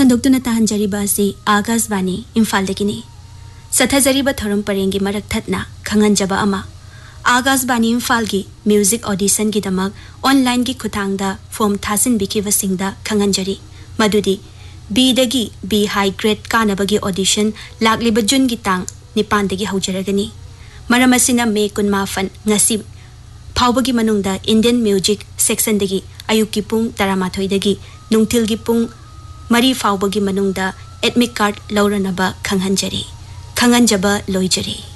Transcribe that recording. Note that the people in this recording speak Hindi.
संदोक्तुना ताहंजरीबा असि आकाशवाणी इम्फालदगिनी सथजरीबा थरम परेंगी मरक थतना खंगनजबा अमा आकाशवाणी इम्फालगी म्यूजिक ऑडिशन की दमक ऑनलाइन की खुथांगदा form थासिन बिखिबसिंगदा खंगनजरी मदुदी B B high grade कानबगी audition लाक्लिबा जून की तांग निपानदगी हौजरगनी मरम असिना मे कुनमाफन ngasi फाउबगी मनुंगदा इंडियन म्यूजिक सेक्शन दगी अयुकी पुंग तरामाथोइदगी नुंगथिलगी पुंग मरी फाउबगी मनुंगदा एडमिट कार्ड लौरनबा खंगहंजरी खंगनजबा लोइजरी।